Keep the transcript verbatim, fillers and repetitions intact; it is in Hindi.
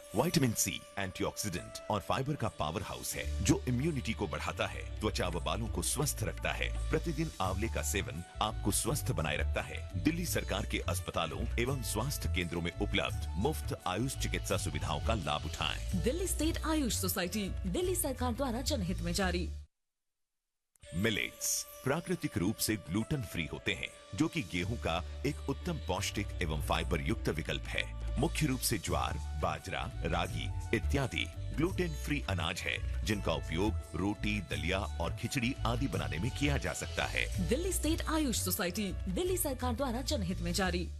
विटामिन सी एंटीऑक्सीडेंट और फाइबर का पावर हाउस है जो इम्यूनिटी को बढ़ाता है, त्वचा व बालों को स्वस्थ रखता है। प्रतिदिन आंवले का सेवन आपको स्वस्थ बनाए रखता है। दिल्ली सरकार के अस्पतालों एवं स्वास्थ्य केंद्रों में उपलब्ध मुफ्त आयुष चिकित्सा सुविधाओं का लाभ उठाएं। दिल्ली स्टेट आयुष सोसाइटी दिल्ली सरकार द्वारा जनहित में जारी। मिलेट्स प्राकृतिक रूप से ग्लूटेन फ्री होते हैं, जो कि गेहूं का एक उत्तम पौष्टिक एवं फाइबर युक्त विकल्प है। मुख्य रूप से ज्वार, बाजरा, रागी इत्यादि ग्लूटेन फ्री अनाज है, जिनका उपयोग रोटी, दलिया और खिचड़ी आदि बनाने में किया जा सकता है। दिल्ली स्टेट आयुष सोसाइटी दिल्ली सरकार द्वारा जनहित में जारी।